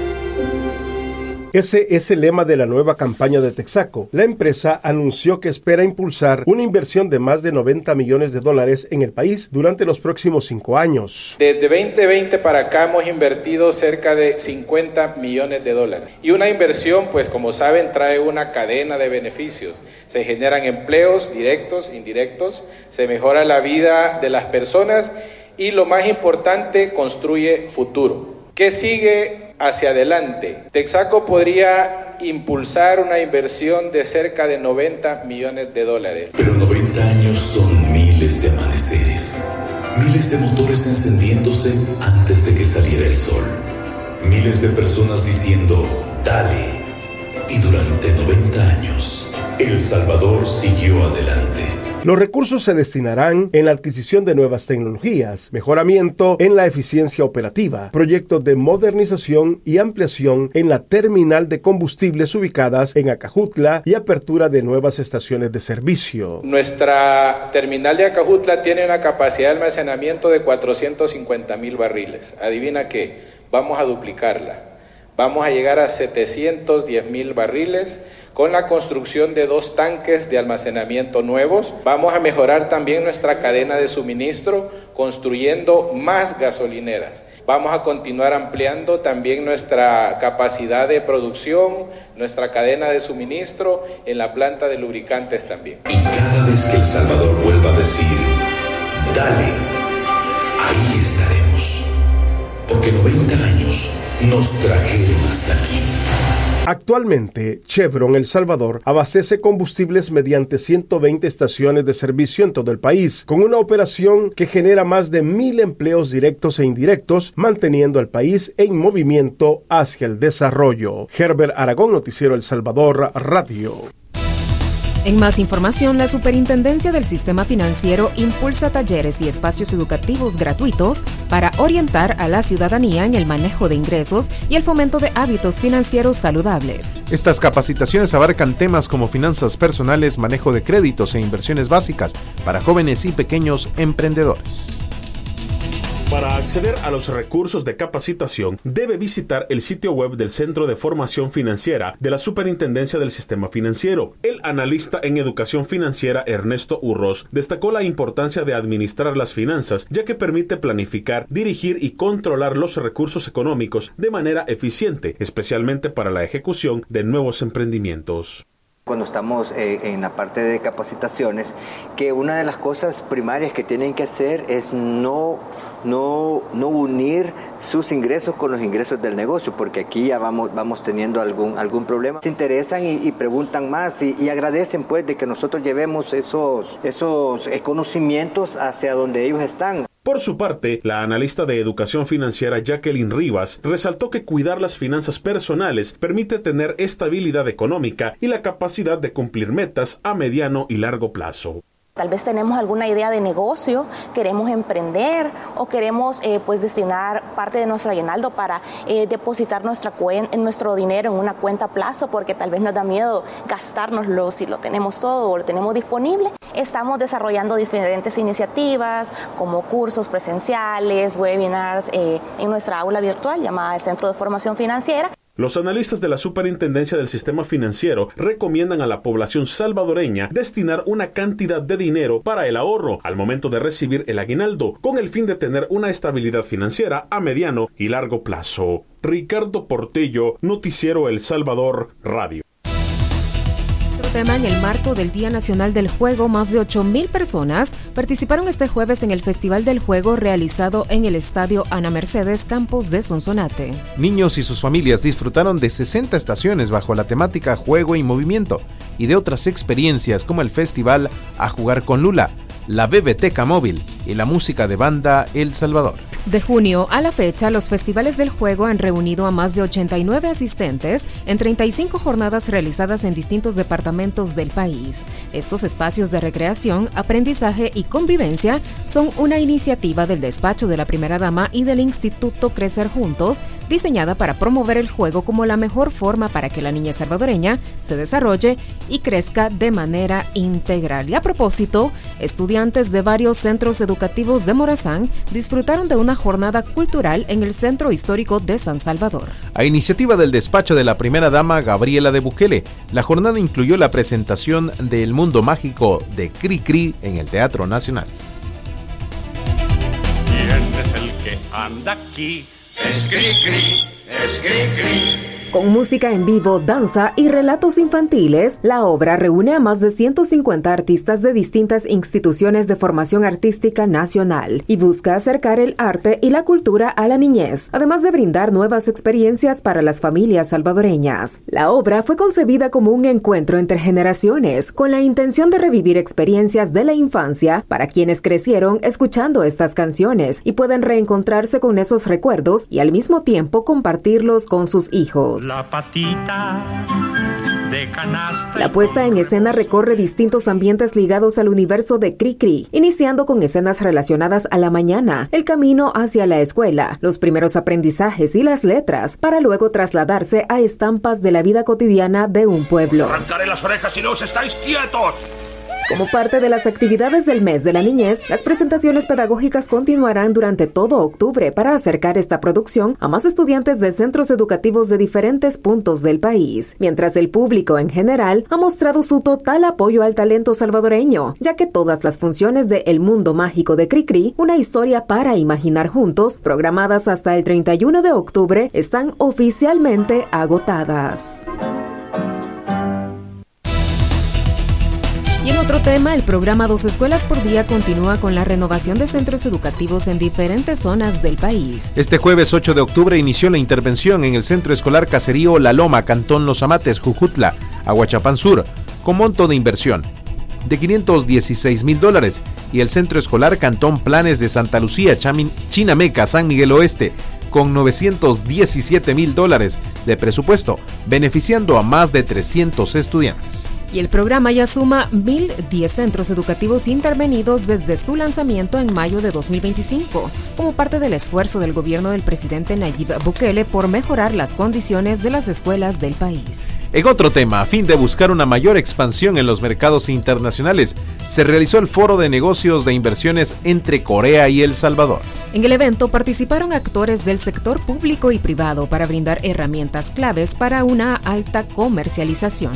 Ese es el lema de la nueva campaña de Texaco. La empresa anunció que espera impulsar una inversión de más de noventa millones de dólares en el país durante los próximos cinco años. Desde veinte veinte para acá hemos invertido cerca de cincuenta millones de dólares. Y una inversión, pues como saben, trae una cadena de beneficios. Se generan empleos directos, indirectos, se mejora la vida de las personas y lo más importante, construye futuro. ¿Qué sigue hacia adelante? Texaco podría impulsar una inversión de cerca de noventa millones de dólares. Pero noventa años son miles de amaneceres, miles de motores encendiéndose antes de que saliera el sol, miles de personas diciendo, dale. Y durante noventa años, El Salvador siguió adelante. Los recursos se destinarán en la adquisición de nuevas tecnologías, mejoramiento en la eficiencia operativa, proyectos de modernización y ampliación en la terminal de combustibles ubicadas en Acajutla y apertura de nuevas estaciones de servicio. Nuestra terminal de Acajutla tiene una capacidad de almacenamiento de cuatrocientos cincuenta mil barriles. ¿Adivina qué? Vamos a duplicarla. Vamos a llegar a setecientos diez mil barriles con la construcción de dos tanques de almacenamiento nuevos. Vamos a mejorar también nuestra cadena de suministro construyendo más gasolineras. Vamos a continuar ampliando también nuestra capacidad de producción, nuestra cadena de suministro en la planta de lubricantes también. Y cada vez que El Salvador vuelva a decir, dale, ahí estaremos. Porque noventa años nos trajeron hasta aquí. Actualmente, Chevron El Salvador abastece combustibles mediante ciento veinte estaciones de servicio en todo el país, con una operación que genera más de mil empleos directos e indirectos, manteniendo al país en movimiento hacia el desarrollo. Herbert Aragón, Noticiero El Salvador Radio. En más información, la Superintendencia del Sistema Financiero impulsa talleres y espacios educativos gratuitos para orientar a la ciudadanía en el manejo de ingresos y el fomento de hábitos financieros saludables. Estas capacitaciones abarcan temas como finanzas personales, manejo de créditos e inversiones básicas para jóvenes y pequeños emprendedores. Para acceder a los recursos de capacitación, debe visitar el sitio web del Centro de Formación Financiera de la Superintendencia del Sistema Financiero. El analista en educación financiera Ernesto Urroz destacó la importancia de administrar las finanzas, ya que permite planificar, dirigir y controlar los recursos económicos de manera eficiente, especialmente para la ejecución de nuevos emprendimientos. Cuando estamos eh, en la parte de capacitaciones, que una de las cosas primarias que tienen que hacer es no, no, no unir sus ingresos con los ingresos del negocio, porque aquí ya vamos, vamos teniendo algún, algún problema. Se interesan y, y preguntan más y, y agradecen pues de que nosotros llevemos esos, esos conocimientos hacia donde ellos están. Por su parte, la analista de educación financiera Jacqueline Rivas resaltó que cuidar las finanzas personales permite tener estabilidad económica y la capacidad de cumplir metas a mediano y largo plazo. Tal vez tenemos alguna idea de negocio, queremos emprender o queremos eh, pues destinar parte de nuestro aguinaldo para eh, depositar nuestra cuen- nuestro dinero en una cuenta a plazo porque tal vez nos da miedo gastárnoslo si lo tenemos todo o lo tenemos disponible. Estamos desarrollando diferentes iniciativas como cursos presenciales, webinars eh, en nuestra aula virtual llamada el Centro de Formación Financiera. Los analistas de la Superintendencia del Sistema Financiero recomiendan a la población salvadoreña destinar una cantidad de dinero para el ahorro al momento de recibir el aguinaldo, con el fin de tener una estabilidad financiera a mediano y largo plazo. Ricardo Portillo, Noticiero El Salvador Radio. Tema en el marco del Día Nacional del Juego, más de ocho mil personas participaron este jueves en el Festival del Juego realizado en el Estadio Ana Mercedes Campos de Sonsonate. Niños y sus familias disfrutaron de sesenta estaciones bajo la temática Juego y Movimiento y de otras experiencias como el Festival A Jugar con Lula, la Biblioteca Móvil y la música de banda El Salvador. De junio a la fecha, los festivales del juego han reunido a más de ochenta y nueve asistentes en treinta y cinco jornadas realizadas en distintos departamentos del país. Estos espacios de recreación, aprendizaje y convivencia son una iniciativa del despacho de la primera dama y del Instituto Crecer Juntos, diseñada para promover el juego como la mejor forma para que la niña salvadoreña se desarrolle y crezca de manera integral. Y a propósito, estudiantes de varios centros educativos de Morazán disfrutaron de una una jornada cultural en el Centro Histórico de San Salvador. A iniciativa del despacho de la primera dama Gabriela de Bukele, la jornada incluyó la presentación del mundo mágico de Cri Cri en el Teatro Nacional. ¿Quién es el que anda aquí? Es Cri Cri, es Cri Cri. Con música en vivo, danza y relatos infantiles, la obra reúne a más de ciento cincuenta artistas de distintas instituciones de formación artística nacional y busca acercar el arte y la cultura a la niñez, además de brindar nuevas experiencias para las familias salvadoreñas. La obra fue concebida como un encuentro entre generaciones, con la intención de revivir experiencias de la infancia para quienes crecieron escuchando estas canciones y pueden reencontrarse con esos recuerdos y al mismo tiempo compartirlos con sus hijos. La patita de canasta. La puesta en escena recorre distintos ambientes ligados al universo de Cri Cri, iniciando con escenas relacionadas a la mañana, el camino hacia la escuela, los primeros aprendizajes y las letras, para luego trasladarse a estampas de la vida cotidiana de un pueblo. Arrancaré las orejas si no os estáis quietos. Como parte de las actividades del mes de la niñez, las presentaciones pedagógicas continuarán durante todo octubre para acercar esta producción a más estudiantes de centros educativos de diferentes puntos del país, mientras el público en general ha mostrado su total apoyo al talento salvadoreño, ya que todas las funciones de El Mundo Mágico de Cri Cri, una historia para imaginar juntos, programadas hasta el treinta y uno de octubre, están oficialmente agotadas. Y en otro tema, el programa Dos Escuelas por Día continúa con la renovación de centros educativos en diferentes zonas del país. Este jueves ocho de octubre inició la intervención en el Centro Escolar Caserío La Loma, Cantón Los Amates, Jujutla, Aguachapán Sur, con monto de inversión de quinientos dieciséis mil dólares, y el Centro Escolar Cantón Planes de Santa Lucía, Chamin, Chinameca, San Miguel Oeste, con novecientos diecisiete mil dólares de presupuesto, beneficiando a más de trescientos estudiantes. Y el programa ya suma mil diez centros educativos intervenidos desde su lanzamiento en mayo de dos mil veinticinco, como parte del esfuerzo del gobierno del presidente Nayib Bukele por mejorar las condiciones de las escuelas del país. En otro tema, a fin de buscar una mayor expansión en los mercados internacionales, se realizó el Foro de Negocios de Inversiones entre Corea y El Salvador. En el evento participaron actores del sector público y privado para brindar herramientas claves para una alta comercialización.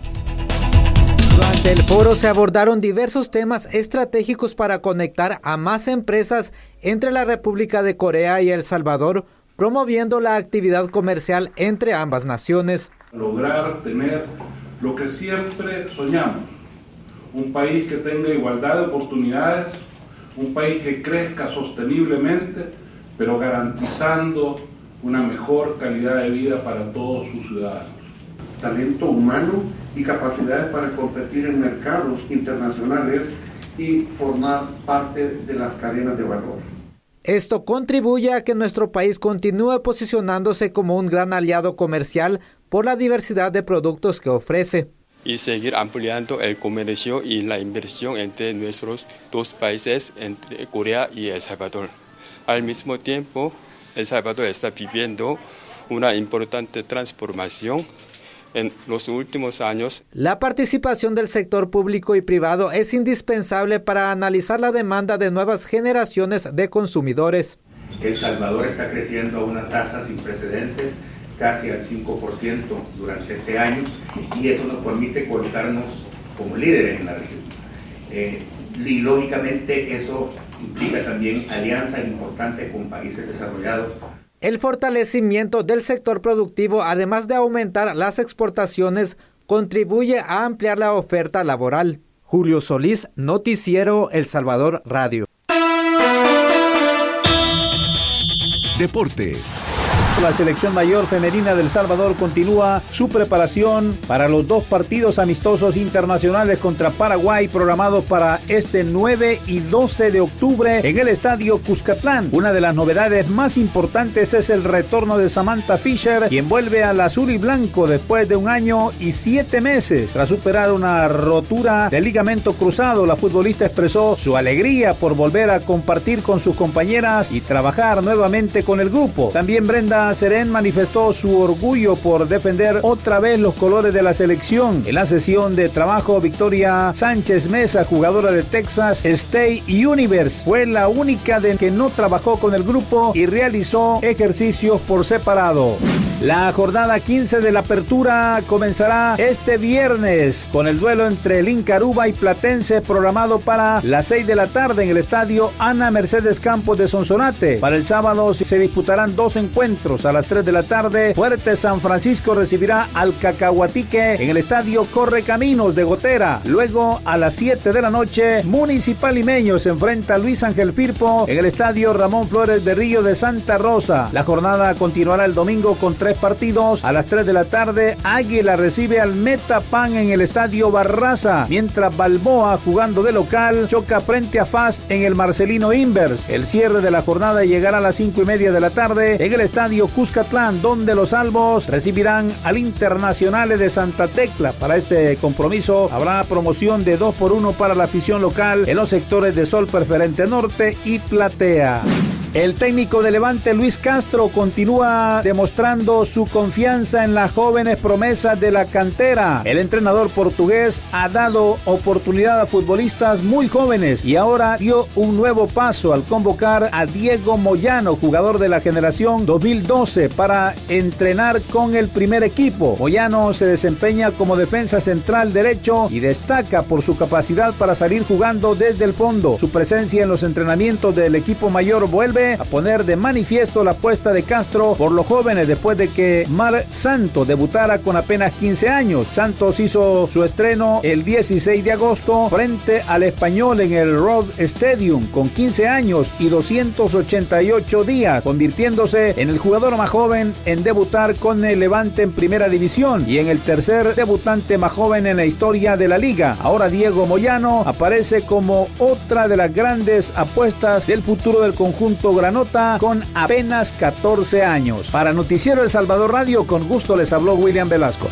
Durante el foro se abordaron diversos temas estratégicos para conectar a más empresas entre la República de Corea y El Salvador, promoviendo la actividad comercial entre ambas naciones. Lograr tener lo que siempre soñamos, un país que tenga igualdad de oportunidades, un país que crezca sosteniblemente, pero garantizando una mejor calidad de vida para todos sus ciudadanos. Talento humano y capacidades para competir en mercados internacionales y formar parte de las cadenas de valor. Esto contribuye a que nuestro país continúe posicionándose como un gran aliado comercial por la diversidad de productos que ofrece. Y seguir ampliando el comercio y la inversión entre nuestros dos países, entre Corea y El Salvador. Al mismo tiempo, El Salvador está viviendo una importante transformación en los últimos años. La participación del sector público y privado es indispensable para analizar la demanda de nuevas generaciones de consumidores. El Salvador está creciendo a una tasa sin precedentes, casi al cinco por ciento durante este año, y eso nos permite colocarnos como líderes en la región. Eh, y lógicamente eso implica también alianzas importantes con países desarrollados. El fortalecimiento del sector productivo, además de aumentar las exportaciones, contribuye a ampliar la oferta laboral. Julio Solís, Noticiero El Salvador Radio. Deportes. La selección mayor femenina del Salvador continúa su preparación para los dos partidos amistosos internacionales contra Paraguay programados para este nueve y doce de octubre en el estadio Cuscatlán. Una de las novedades más importantes es el retorno de Samantha Fisher, quien vuelve al azul y blanco después de un año y siete meses. Tras superar una rotura del ligamento cruzado, la futbolista expresó su alegría por volver a compartir con sus compañeras y trabajar nuevamente con el grupo. También Brenda Brenda Serén manifestó su orgullo por defender otra vez los colores de la selección. En la sesión de trabajo, Victoria Sánchez Mesa, jugadora de Texas State Universe, fue la única de que no trabajó con el grupo y realizó ejercicios por separado. La jornada quince de la apertura comenzará este viernes con el duelo entre el Incaruba y Platense programado para las seis de la tarde en el estadio Ana Mercedes Campos de Sonsonate. Para el sábado se disputarán dos encuentros. A las tres de la tarde, Fuerte San Francisco recibirá al Cacahuatique en el estadio Correcaminos de Gotera. Luego, a las siete de la noche, Municipal Limeño se enfrenta a Luis Ángel Firpo en el estadio Ramón Flores Berrillo de Santa Rosa. La jornada continuará el domingo con tres partidos. A las tres de la tarde, Águila recibe al Metapan en el estadio Barraza, mientras Balboa, jugando de local, choca frente a F A S en el Marcelino Invers. El cierre de la jornada llegará a las cinco y media de la tarde en el estadio Cuscatlán, donde los albos recibirán al Internacionales de Santa Tecla. Para este compromiso habrá promoción de dos por uno para la afición local en los sectores de Sol Preferente Norte y Platea. El técnico de Levante, Luis Castro, continúa demostrando su confianza en las jóvenes promesas de la cantera. El entrenador portugués ha dado oportunidad a futbolistas muy jóvenes y ahora dio un nuevo paso al convocar a Diego Moyano, jugador de la generación dos mil doce, para entrenar con el primer equipo. Moyano se desempeña como defensa central derecho y destaca por su capacidad para salir jugando desde el fondo. Su presencia en los entrenamientos del equipo mayor vuelve a poner de manifiesto la apuesta de Castro por los jóvenes después de que Mar Santos debutara con apenas quince años. Santos hizo su estreno el dieciséis de agosto frente al Español en el Road Stadium con quince años y doscientos ochenta y ocho días, convirtiéndose en el jugador más joven en debutar con el Levante en primera división y en el tercer debutante más joven en la historia de la liga. Ahora Diego Moyano aparece como otra de las grandes apuestas del futuro del conjunto granota con apenas catorce años. Para Noticiero El Salvador Radio, con gusto les habló William Velasco.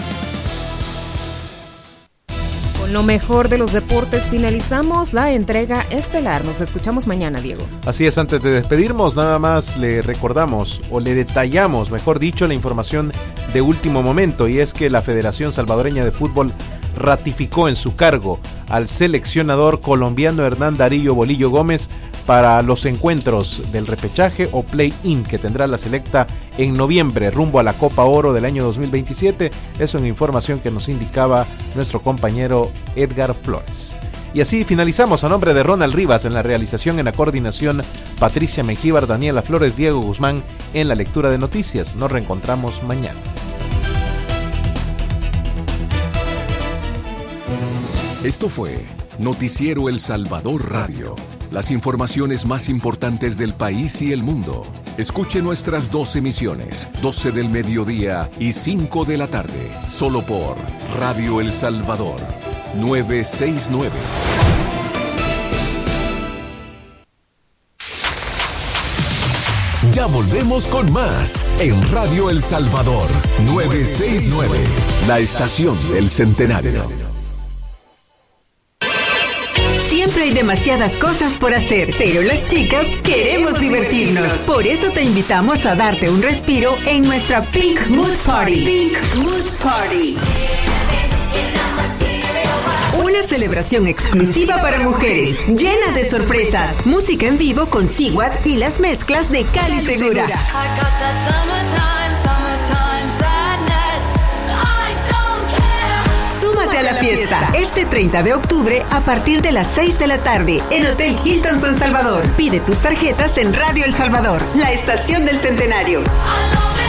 Con lo mejor de los deportes finalizamos la entrega estelar. Nos escuchamos mañana, Diego. Así es, antes de despedirnos, nada más le recordamos o le detallamos, mejor dicho, la información de último momento, y es que la Federación Salvadoreña de Fútbol ratificó en su cargo al seleccionador colombiano Hernán Darío Bolillo Gómez para los encuentros del repechaje o play-in que tendrá la selecta en noviembre rumbo a la Copa Oro del año dos mil veintisiete. Es una información que nos indicaba nuestro compañero Edgar Flores. Y así finalizamos. A nombre de Ronald Rivas en la realización, en la coordinación Patricia Mengíbar, Daniela Flores, Diego Guzmán en la lectura de noticias. Nos reencontramos mañana. Esto fue Noticiero El Salvador Radio. Las informaciones más importantes del país y el mundo. Escuche nuestras dos emisiones, doce del mediodía y cinco de la tarde, solo por Radio El Salvador, novecientos sesenta y nueve. Ya volvemos con más en Radio El Salvador, novecientos sesenta y nueve, la estación del centenario. Siempre hay demasiadas cosas por hacer, pero las chicas queremos divertirnos. Por eso te invitamos a darte un respiro en nuestra Pink Mood Party. Pink Mood Party. Una celebración exclusiva para mujeres, llena de sorpresas, música en vivo con Siwat y las mezclas de Cali Segura. Súmate a la fiesta este treinta de octubre a partir de las seis de la tarde en Hotel Hilton San Salvador. Pide tus tarjetas en Radio El Salvador, la estación del centenario.